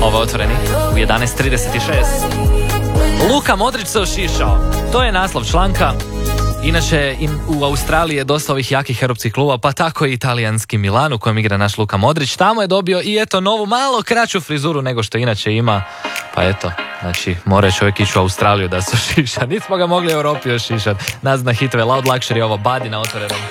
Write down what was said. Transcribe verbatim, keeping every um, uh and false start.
Ovo je Otvoreni u jedanaest trideset šest. Luka Modrić se ošišao. To je naslov članka. Inače, in, u Australiji je dosta ovih jakih europskih kluba, pa tako i italijanski Milan u kojem igra naš Luka Modrić. Tamo je dobio i eto novu, malo kraću frizuru nego što inače ima. Pa eto, znači, mora čovjek ići u Australiju da se ošiša. Nismo ga mogli u Europi ošišati. Nazna hitove, Loud Luxury, ovo Badi na Otvorenom.